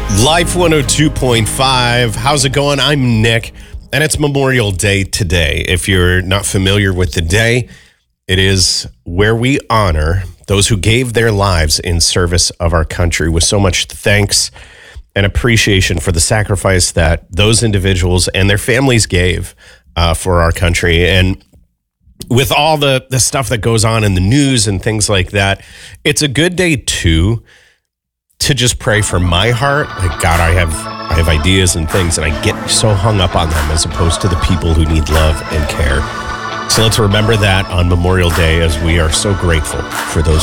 Life 102.5. How's it going? I'm Nick, and it's Memorial Day today. If you're not familiar with the day, it is where we honor those who gave their lives in service of our country with so much thanks and appreciation for the sacrifice that those individuals and their families gave for our country. And with all the stuff that goes on in the news and things like that, it's a good day too to just pray for my heart. Like, God, I have ideas and things, and I get so hung up on them as opposed to the people who need love and care. So let's remember that on Memorial Day, as we are so grateful for those